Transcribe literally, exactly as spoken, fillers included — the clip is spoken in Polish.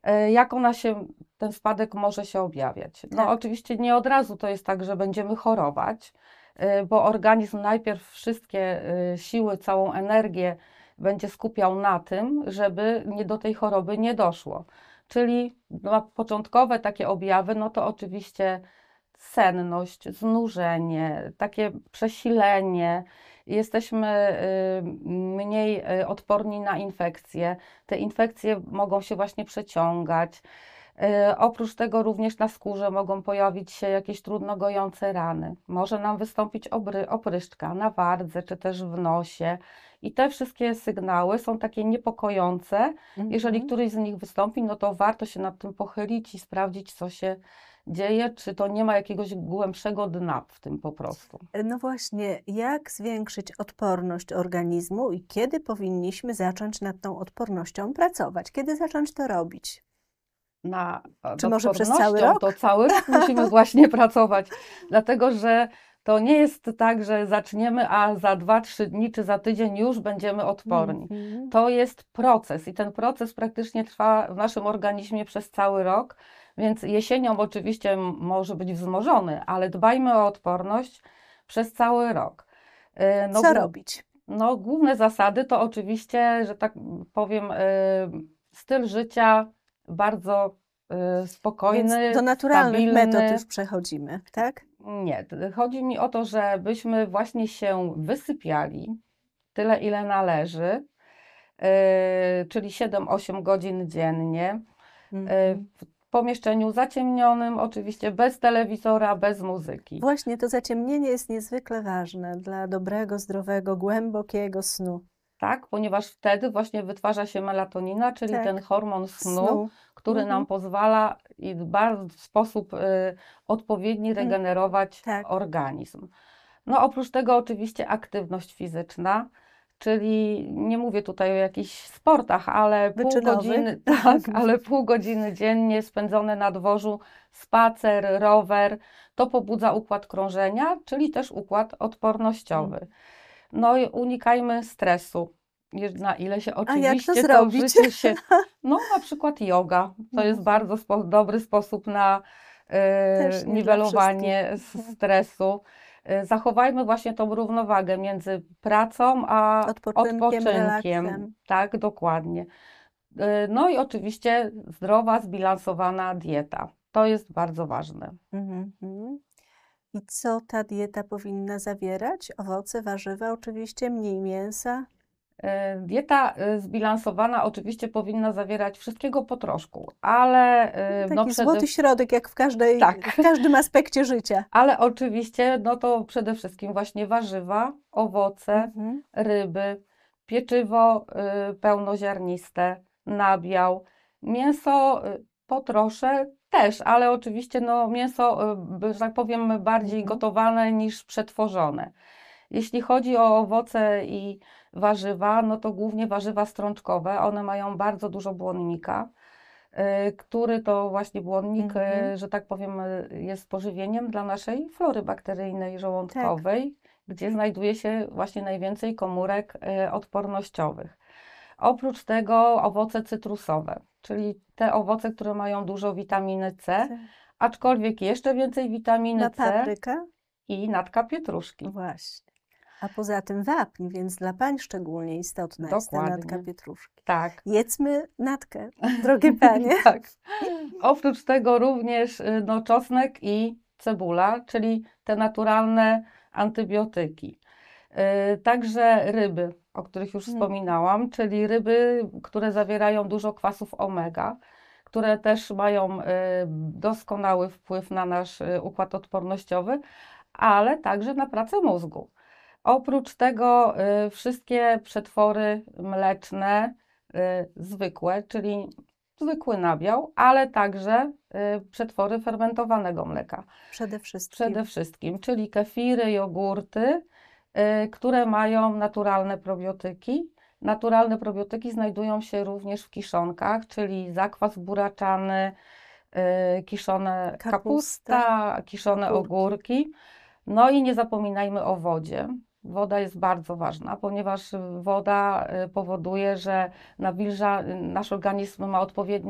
Jak ona się, ten spadek może się objawiać? No Tak. oczywiście nie od razu to jest tak, że będziemy chorować, bo organizm najpierw wszystkie siły, całą energię będzie skupiał na tym, żeby nie do tej choroby nie doszło. Czyli no, początkowe takie objawy, no to oczywiście senność, znużenie, takie przesilenie, jesteśmy mniej odporni na infekcje. Te infekcje mogą się właśnie przeciągać. Oprócz tego również na skórze mogą pojawić się jakieś trudno gojące rany. Może nam wystąpić obry, opryszczka na wardze czy też w nosie. I te wszystkie sygnały są takie niepokojące. Mhm. Jeżeli któryś z nich wystąpi, no to warto się nad tym pochylić i sprawdzić, co się dzieje, czy to nie ma jakiegoś głębszego dna w tym po prostu. No właśnie, jak zwiększyć odporność organizmu i kiedy powinniśmy zacząć nad tą odpornością pracować? Kiedy zacząć to robić? Na Czy może przez cały odpornością rok? to cały rok musimy właśnie pracować, dlatego że to nie jest tak, że zaczniemy, a za dwa, trzy dni czy za tydzień już będziemy odporni. Mhm. To jest proces i ten proces praktycznie trwa w naszym organizmie przez cały rok, więc jesienią oczywiście może być wzmożony, ale dbajmy o odporność przez cały rok. No, Co gó- robić? No, główne zasady to oczywiście, że tak powiem, y, styl życia bardzo y, spokojny, Więc do naturalnych stabilny. metod już przechodzimy, tak? Nie, t- chodzi mi o to, żebyśmy właśnie się wysypiali tyle, ile należy, y, czyli siedem osiem godzin dziennie, y, Mhm. w pomieszczeniu zaciemnionym, oczywiście bez telewizora, bez muzyki. Właśnie to zaciemnienie jest niezwykle ważne dla dobrego, zdrowego, głębokiego snu. Tak, ponieważ wtedy właśnie wytwarza się melatonina, czyli Tak. ten hormon snu, Snu. który Mhm. nam pozwala i w bardzo w sposób y, odpowiedni regenerować Tak. organizm. No oprócz tego oczywiście aktywność fizyczna, czyli nie mówię tutaj o jakichś sportach, ale pół Wyczynowych. godziny, tak, ale pół godziny dziennie spędzone na dworzu, spacer, rower, to pobudza układ krążenia, czyli też układ odpornościowy. No i unikajmy stresu. Je- Na ile się A jak to oczywiście to w zrobić? życiu się, no na przykład yoga, to jest Mhm. bardzo spo, dobry sposób na Też e, nie niwelowanie dla s- wszystkich. stresu. E, Zachowajmy właśnie tą równowagę między pracą a Odpoczynkiem, odpoczynkiem. relaksem. Tak, dokładnie. E, No i oczywiście zdrowa, zbilansowana dieta. To jest bardzo ważne. Mhm. I co ta dieta powinna zawierać? Owoce, warzywa oczywiście, mniej mięsa. E, Dieta e, zbilansowana oczywiście powinna zawierać wszystkiego po troszku, ale e, Taki no przede, złoty środek, jak w każdej, Tak. w każdym aspekcie życia. ale oczywiście no to przede wszystkim właśnie warzywa, owoce, Mhm. ryby, pieczywo y, pełnoziarniste, nabiał, mięso y, po trosze też, ale oczywiście no mięso, y, by- że tak powiem, bardziej Mhm. gotowane niż przetworzone. Jeśli chodzi o owoce i warzywa, no to głównie warzywa strączkowe, one mają bardzo dużo błonnika, y, który to właśnie błonnik, y, Mhm. że tak powiem, y, jest pożywieniem dla naszej flory bakteryjnej żołądkowej, gdzie znajduje się właśnie najwięcej komórek y, odpornościowych. Oprócz tego owoce cytrusowe, czyli te owoce, które mają dużo witaminy C, Tak. aczkolwiek jeszcze więcej witaminy Ma C papryka? i natka pietruszki. Właśnie. A poza tym wapń, więc dla pań szczególnie istotna jest ta natka Dokładnie. pietruszki. Tak. Jedzmy natkę, drogie panie. Tak. Oprócz tego również y, no, czosnek i cebula, czyli te naturalne antybiotyki. Y, Także ryby, o których już Mm. wspominałam, czyli ryby, które zawierają dużo kwasów omega, które też mają y, doskonały wpływ na nasz y, układ odpornościowy, ale także na pracę mózgu. Oprócz tego y, wszystkie przetwory mleczne, y, zwykłe, czyli zwykły nabiał, ale także y, przetwory fermentowanego mleka. Przede wszystkim. Przede wszystkim, czyli kefiry, jogurty, y, które mają naturalne probiotyki. Naturalne probiotyki znajdują się również w kiszonkach, czyli zakwas buraczany, y, kiszone Kapusta, kapusta, kiszone ogórki. ogórki. No i nie zapominajmy o wodzie. Woda jest bardzo ważna, ponieważ woda y, powoduje, że nawilża, nasz organizm ma odpowiedni